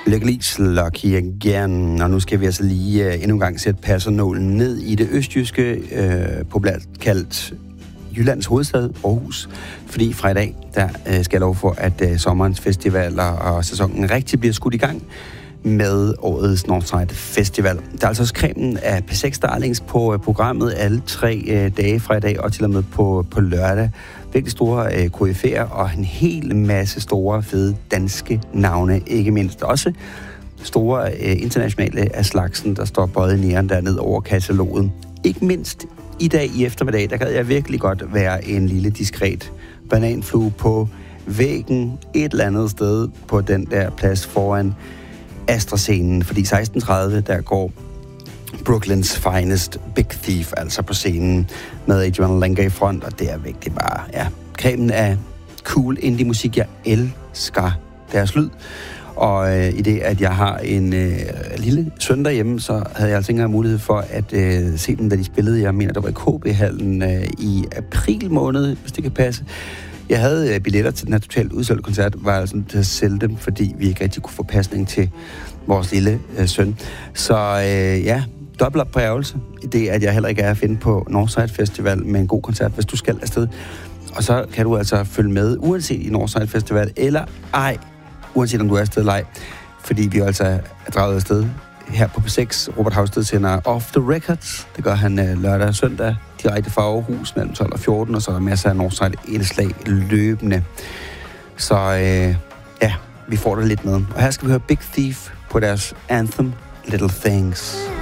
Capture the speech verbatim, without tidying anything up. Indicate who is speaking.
Speaker 1: Lykkelis Lucky Again, og nu skal vi altså lige uh, endnu en gang sætte passernålen ned i det østjyske, uh, populært kaldt Jyllands hovedstad, Aarhus. Fordi fra i dag, der uh, skal jeg lov for, at uh, sommerens festivaler og sæsonen rigtig bliver skudt i gang med årets Northside Festival. Der er altså også cremen af P seks Darlings på uh, programmet alle tre uh, dage fra i dag og til og med på, på lørdag. Virkelig store uh, koryfæer og en hel masse store, fede danske navne, ikke mindst også store uh, internationale af slagsen, der står bøjet næren derned over kataloget. Ikke mindst i dag i eftermiddag, der kan jeg virkelig godt være en lille diskret bananflue på væggen et eller andet sted på den der plads foran Astra-scenen, fordi seksten tredive, der går Brooklyns finest Big Thief altså på scenen med Adrian Lenker i front, og det er virkelig bare, ja, cremen af cool indie-musik. Jeg elsker deres lyd, og øh, i det, at jeg har en øh, lille søn derhjemme, så havde jeg altså ikke mulighed for at øh, se dem, da de spillede. Jeg mener, der var i K B-hallen øh, i april måned, hvis det kan passe. Jeg havde øh, billetter til den her totalt udsolgte koncert, var altså til at sælge dem, fordi vi ikke rigtig kunne få pasning til vores lille øh, søn. Så øh, ja, dobbelt op på ærgelse i det, at jeg heller ikke er at finde på Northside Festival med en god koncert, hvis du skal afsted. Og så kan du altså følge med, uanset i Northside Festival eller ej, uanset om du er afsted eller ej, fordi vi altså er draget afsted her på P seks. Robert Havsted sender Off the Records. Det gør han øh, lørdag og søndag direkte fra Aarhus mellem tolv og fjorten, og så er der masser af Northside indslag løbende. Så øh, ja, vi får det lidt med. Og her skal vi høre Big Thief på deres anthem Little Things.